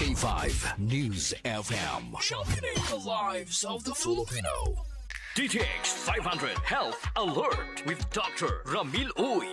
K5 News FM. Championing the lives of the Filipino. DTX 500 Health Alert with Dr. Ramil Uy.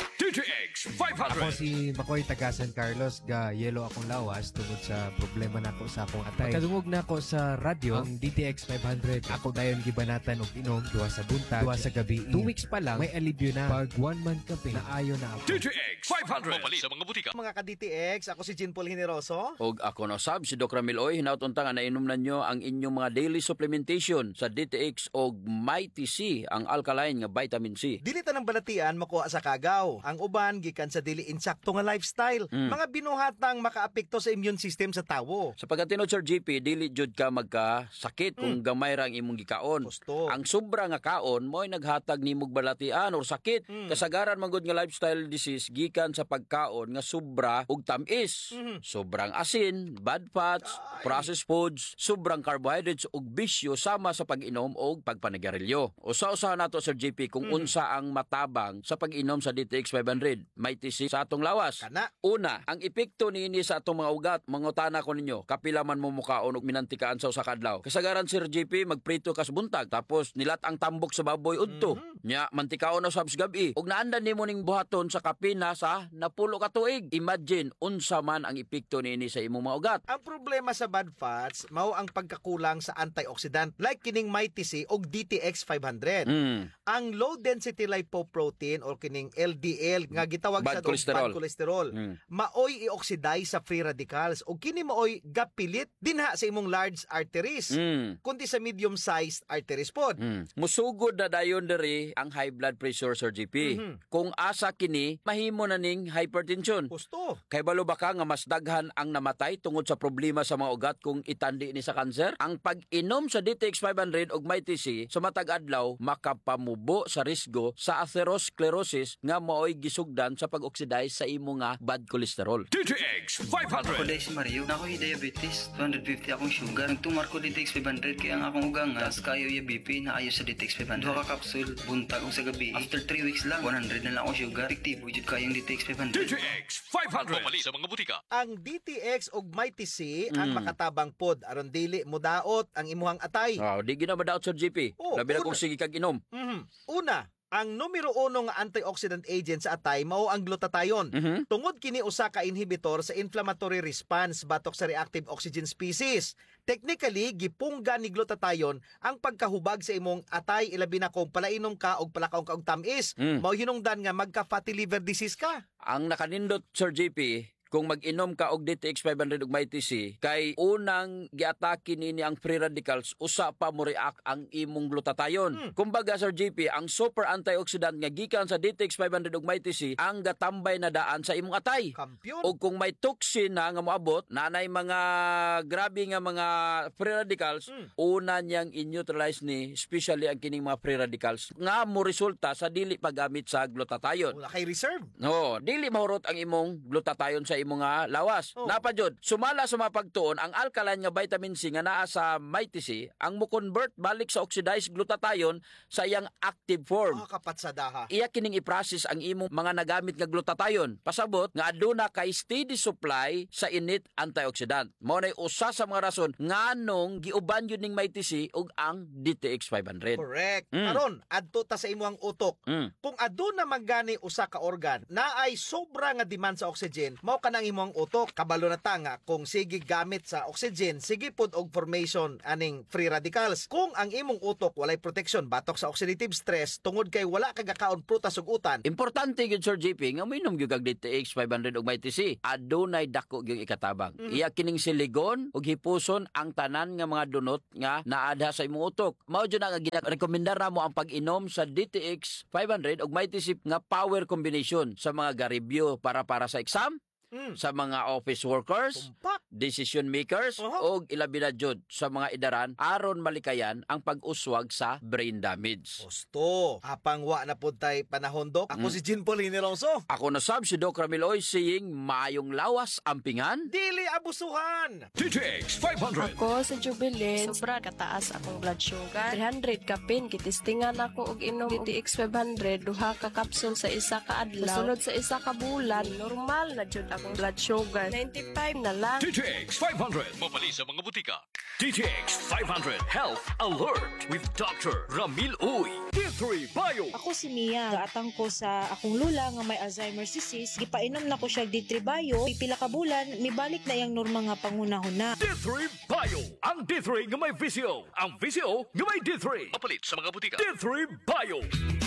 DTX 500. Ako si Makoy taga San Carlos, ga yelo akong lawas tungod sa problema nako sa akong atay. Pagkadungog na ako sa radyo, ang DTX 500, ako dayon gibanatan og inom duha sa buntag, duha sa gabi. 2 weeks pa lang, may alibyo na. Pag 1 month kape, naayo na ako. DTX 500. Mapali sa mga butika. Mga ka-DTX, ako si Jean Paul Generoso. Og ako no sab si Dr. Ramil Uy, hinauton ta nga nainom na nyo ang inyong mga daily supplementation sa DTX og Mighty C, ang alkaline nga vitamin C. Dili ta ng balatian makuha sa kagaw. Ang uban gikan sa dili insakto nga lifestyle. Mga binuhatang makaapekto sa immune system sa tawo. Sa pagkatinod Sir GP, dili jud ka magkasakit kung gamay ra ang imong gikaon. Gusto. Ang sobra nga kaon mo'y naghatag nimog balatian or sakit. Kasagaran man gud nga lifestyle disease gikan sa pagkaon nga sobra ug tamis. Sobrang asin, bad fats, processed foods, sobrang carbohydrates ug bisyo sama sa pag-inom og pagpanigarilyo. Usa-usahan nato Sir GP kung unsa ang matabang sa pag-inom sa DTX 500. May tisi sa atong lawas. Kana. Una, ang epekto niini sa atong mga ugat, mangutana ko ninyo, kapila man mo mukaon og minantikaan sa usa ka adlaw. Kasagaran Sir GP, magprito ka sa buntag, tapos nilat ang tambok sa baboy udto. Nya, mantikaon na sabs gabi. Og naandan nimo ning buhaton sa kapina sa napulo ka tuig. Imagine, unsa man ang epekto niini sa imong mga ugat. Ang problema sa bad fats, mao ang pagkakulang sa antioxidant like kining Mighty C og DTX 500. Ang low density lipoprotein or kining LDL nga gitawag Bad sa cholesterol. bad cholesterol, maoy i-oxidize sa free radicals og kini maoy gapilit dinha sa imong large arteries kundi sa medium sized arteries pod. Musugod na dayon diri ang high blood pressure Sir GP. Kung asa kini, mahimo na ning hypertension. Gusto. Kay balo ba ka nga mas daghan ang namatay tungod sa problema sa mga ugat kung itandi ni sa kanser? Ang pag-inom sa DTX 500 og Mighty C sa matag adlaw makapamubo sa risgo sa atherosclerosis nga maoy gisugdan sa pag-oxidize sa imo nga bad cholesterol. DTX Ako 500. dahil si Mario, na ako'y diabetes, 250 akong sugar. Nagtumar ko DTX 500 kaya ang akong ugang tas kayo yung BP na ayos sa DTX 500. Duha ka kapsul, buntag o sa gabi. After 3 weeks lang, 100 na lang akong sugar. Efektibo jud kayong DTX 500. DTX 500. Mapali sa mga butika. Ang DTX og Mighty C ang makatabang pod aron dili modaot ang imuhang atay. Wow, di gina madaot Sir GP. Oh, Labi na una. kung sige kag inom. Una, ang numero 1 nga antioxidant agent sa atay mao ang glutathione. Tungod kini usa ka inhibitor sa inflammatory response batok sa reactive oxygen species. Technically, gipungga ni glutathione ang pagkahubag sa imong atay ilabi na kung palainom ka og palakaw ka og tamis. Mao hinungdan nga magka fatty liver disease ka. Ang nakanindot Sir GP, kung mag-inom ka og DTX 500 ug Mighty C, kay unang giatake nini ang free radicals, usa pa mo react ang imong glutathione. Kumbaga Sir GP, ang super antioxidant nga gikan sa DTX 500 ug Mighty C ang gatambay na daan sa imong atay. Kampiyon. O kung may toxin na nga moabot, nanay mga grabe nga mga free radicals, una niyang in-neutralize ni, especially ang kining mga free radicals, nga mo resulta sa dili paggamit sa glutathione. Wala kay reserve. No, dili mahurot ang imong glutathione sa imong nga lawas. Napajud, sumala sa mapagtuon ang alkaline nga vitamin C nga naa sa Mighty C ang mo-convert balik sa oxidized glutathione sa iyang active form. Kapatsadaha. Iya kining i-process ang imong mga nagamit nga glutathione. Pasabot nga aduna kay steady supply sa init antioxidant. Mao nay usa sa mga rason nganong giuban yun ning Mighty C ug ang DTX 500. Correct. Karon, adto ta sa imong utok. Kung aduna magani usa ka organ na ay sobra nga demand sa oxygen, mao kanang imong utok. Kabalo na ta nga kung sige gamit sa oxygen, sige pod og formation aning free radicals. Kung ang imong utok walay protection batok sa oxidative stress tungod kay wala kagakaon prutas ug utan, Importante gyud Sir JP nga minom gyud kag DTX 500 ug Mighty C. Adunay dako gyud ikatabang. Iya kining siligon ug hipuson ang tanan nga mga dunot nga naadha sa imong utok. Mao jud nga gina-rekomendar namo ang pag-inom sa DTX 500 ug Mighty C nga power combination sa mga garibyo para sa exam, sa mga office workers, tumpak. decision makers, o ilabi na jud sa mga idaran aron malikayan ang pag-uswag sa brain damage. Gusto. Apang wa na pud tay panahon dok. Ako si Jean Paul Generoso. Ako na sab si Doc Ramiloy saying mayong lawas ampingan. Dili abusuhan. DTX 500. Ako sa Jubilee, sobra kataas akong blood sugar. 300 kapin, kitistingan ako og inom DTX 500, duha ka kapsul sa isa ka adlaw. Sunod sa isa ka bulan, normal na jud akong blood sugar. 95 na lang. DTX 500 mabali sa mga butika. DTX 500 Health Alert with Dr. Ramil Uy. D3 Bio. Ako si Mia, gaatang ko sa akong lula nga may Alzheimer's disease, gipainom na ko siya D3 Bio, pipila ka bulan, mibalik na yang norma nga pangunahon na. D3 Bio. Ang D3 nga may visio. Ang visio nga may D3. Mapalit sa mga butika. D3 Bio.